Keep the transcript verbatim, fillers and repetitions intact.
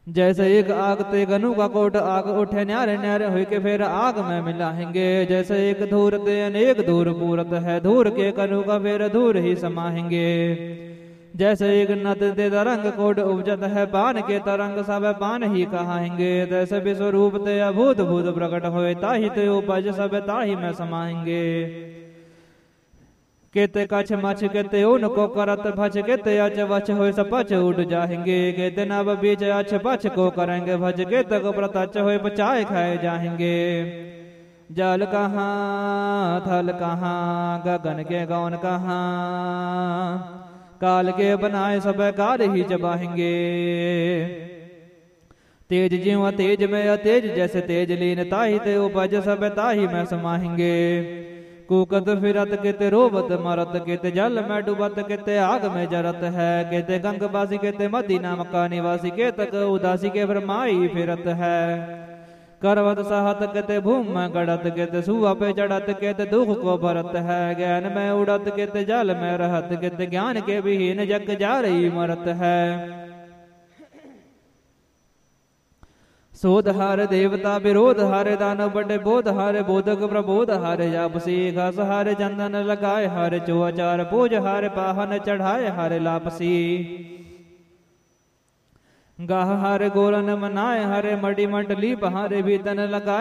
जैसे एक आग ते गनु का कोट आग उठे न्यारे न्यारे हुई के फिर आग में मिलाएंगे। जैसे एक धूर ते अनेक धूर पूरत है, धूर के कनु का फिर धूर ही समाएंगे। जैसे एक नद ते तरंग कोट उपजत है, पान के तरंग सब पान ही कहाएंगे। तैसे विश्वरूप ते अभूत भूत प्रकट होए, ताहि ते उपज सब ताहि में समाएंगे। केते कछ मछ केते उनको करत भज, केते अच वच हो सपच उठ जाएंगे। केते नव बीच अच पछ को करेंगे भज, केते को प्रतच हो बचाए खाए जाएंगे। जल कहाँ थल कहाँ गगन के गौन कहाँ, काल के बनाए सब काल ही चबाएंगे। तेज जीव तेज में अतेज जैसे तेज लीन, ताहि ते उपज सब ताहि में समाएंगे। कूकत फिरत केते रोबत मरत, केते जल में डूबत केते आग में जरत है। केते गंगवासी केते मदीना मक्का निवासी, केतक उदासी के भरमाई फिरत है। करवत सहत केते भूम में गड़त, केते सुआ पे चढ़त केते दुख को भरत है। ज्ञान में उड़त केते जल में रहत, केते ज्ञान के विहीन जग जा रही मरत है। शोध हारे देवता विरोध हारे, दानव बड़े बोध हारे, बोधक प्रबोध हारे। जापसी घास हारे चंदन लगाए हारे, चौचार पूज हारे पाहन चढ़ाए हारे। लापसी गाह हारे गोरन मनाए हारे, मड़ी मंडली पहारे भी तन लगाए